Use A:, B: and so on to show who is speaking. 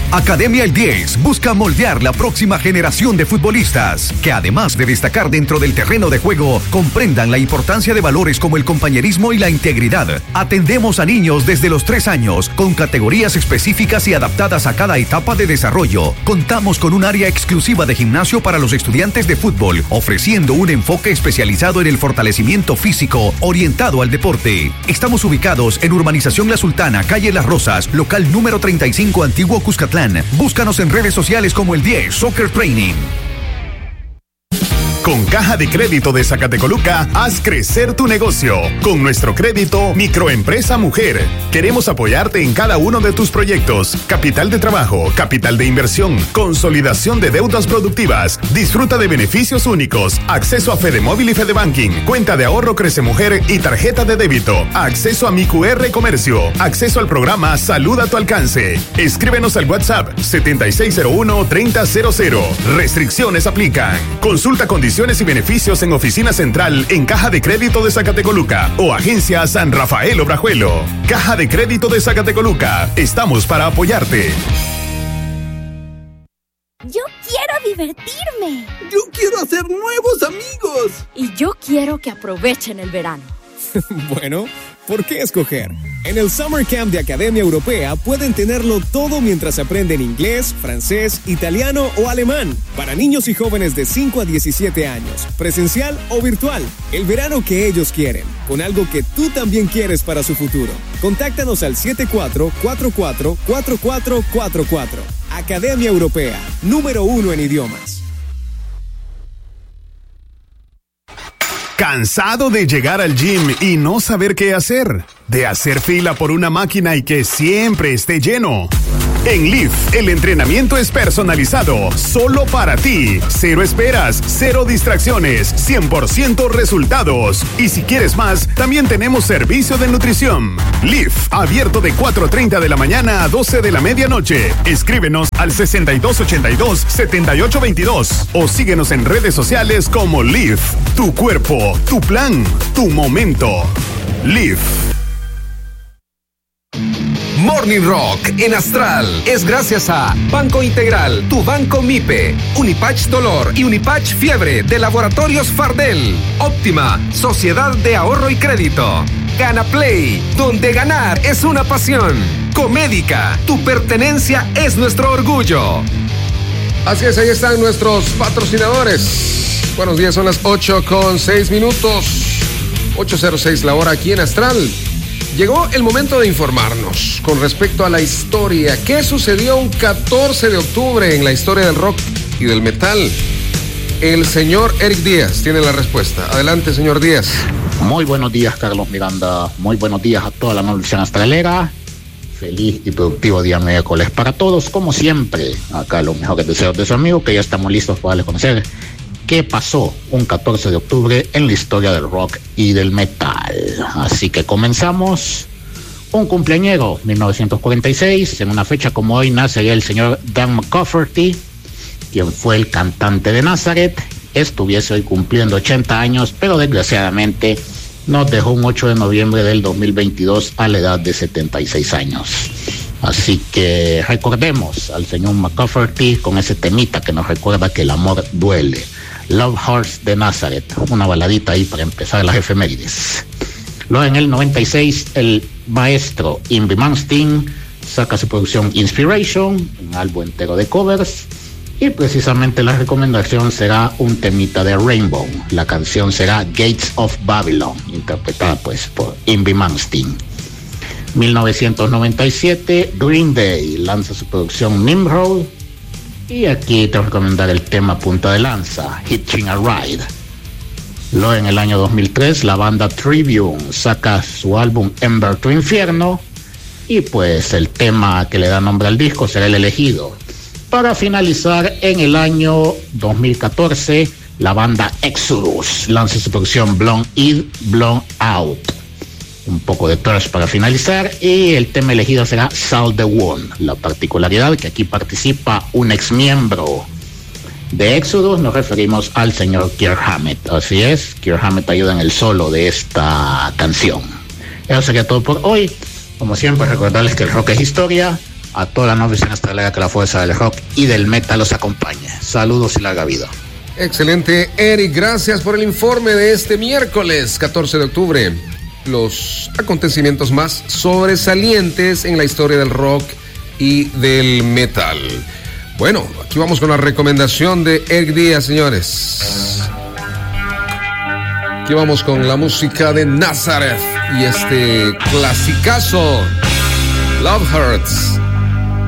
A: Academia El 10 busca moldear la próxima generación de futbolistas que, además de destacar dentro del terreno de juego, comprendan la importancia de valores como el compañerismo y la integridad. Atendemos a niños desde los 3 años con categorías específicas y adaptadas a cada etapa de desarrollo. Contamos con un área exclusiva de gimnasio para los estudiantes de fútbol, ofreciendo un enfoque especializado en el fortalecimiento físico orientado al deporte. Estamos ubicados en Urbanización La Sultana, calle Las Rosas, local número 35, Antiguo Cuscatlán. Búscanos en redes sociales como El 10 Soccer Training.
B: Con Caja de Crédito de Zacatecoluca, haz crecer tu negocio. Con nuestro crédito Microempresa Mujer, queremos apoyarte en cada uno de tus proyectos. Capital de trabajo, capital de inversión, consolidación de deudas productivas. Disfruta de beneficios únicos. Acceso a Fedemóvil y Fedebanking, cuenta de ahorro Crece Mujer y tarjeta de débito. Acceso a Mi QR Comercio. Acceso al programa Salud a tu alcance. Escríbenos al WhatsApp 7601-3000. Restricciones aplican. Consulta condiciones y beneficios en Oficina Central en Caja de Crédito de Zacatecoluca o Agencia San Rafael Obrajuelo. Caja de Crédito de Zacatecoluca. Estamos para apoyarte.
C: Yo quiero divertirme.
D: Yo quiero hacer nuevos amigos.
C: Y yo quiero que aprovechen el verano.
E: Bueno, ¿por qué escoger? En el Summer Camp de Academia Europea pueden tenerlo todo mientras aprenden inglés, francés, italiano o alemán. Para niños y jóvenes de 5 a 17 años, presencial o virtual. El verano que ellos quieren, con algo que tú también quieres para su futuro. Contáctanos al 74444444. Academia Europea, número 1 en idiomas.
B: ¿Cansado de llegar al gym y no saber qué hacer? ¿De hacer fila por una máquina y que siempre esté lleno? En Live, el entrenamiento es personalizado, solo para ti. Cero esperas, cero distracciones, 100% resultados. Y si quieres más, también tenemos servicio de nutrición. Live, abierto de 4:30 de la mañana a 12 de la medianoche. Escríbenos al 6282-7822 o síguenos en redes sociales como Live. Tu cuerpo, tu plan, tu momento. Live.
F: Morning Rock en Astral es gracias a Banco Integral, tu banco MIPE, Unipatch Dolor y Unipatch Fiebre de Laboratorios Fardel, Óptima, Sociedad de Ahorro y Crédito, Gana Play, donde ganar es una pasión, Comédica, tu pertenencia es nuestro orgullo.
G: Así es, ahí están nuestros patrocinadores. Buenos días, son las 8:06, 8:06 la hora aquí en Astral. Llegó el momento de informarnos con respecto a la historia. ¿Qué sucedió un 14 de octubre en la historia del rock y del metal? El señor Eric Díaz tiene la respuesta. Adelante, señor Díaz.
H: Muy buenos días, Carlos Miranda. Muy buenos días a toda la nación astralera. Feliz y productivo día miércoles para todos. Como siempre, acá los mejores deseos de su amigo, que ya estamos listos para darles conocer qué pasó un 14 de octubre en la historia del rock y del metal. Así que comenzamos. Un cumpleañero, 1946, en una fecha como hoy nace el señor Dan McCafferty, quien fue el cantante de Nazareth. Estuviese hoy cumpliendo 80 años, pero desgraciadamente nos dejó un 8 de noviembre del 2022 a la edad de 76 años. Así que recordemos al señor McCafferty con ese temita que nos recuerda que el amor duele. Love Hearts de Nazareth, una baladita ahí para empezar las efemérides. Luego en el 96 el maestro Yngwie Malmsteen saca su producción Inspiration, un álbum entero de covers, y precisamente la recomendación será un temita de Rainbow. La canción será Gates of Babylon, interpretada pues por Yngwie Malmsteen. 1997 Green Day lanza su producción Nimrod, y aquí te voy a recomendar el tema punta de lanza, Hitching a Ride. Luego en el año 2003 la banda Trivium saca su álbum Ember to Infierno, y pues el tema que le da nombre al disco será el elegido. Para finalizar, en el año 2014 la banda Exodus lanza su producción Blown In, Blown Out. Un poco de thrash para finalizar, y el tema elegido será Salt the Wound. La particularidad que aquí participa un ex miembro de Exodus, nos referimos al señor Kirk Hammett. Así es, Kirk Hammett ayuda en el solo de esta canción. Eso sería todo por hoy. Como siempre, recordarles que el rock es historia, A toda la novicia estrella, que la fuerza del rock y del metal los acompañe. Saludos y larga vida.
G: Excelente, Eric. Gracias por el informe de este miércoles 14 de octubre. Los acontecimientos más sobresalientes en la historia del rock y del metal. Bueno, aquí vamos con la recomendación de Eric Díaz, señores. Aquí vamos con la música de Nazareth y este clasicazo, Love Hurts.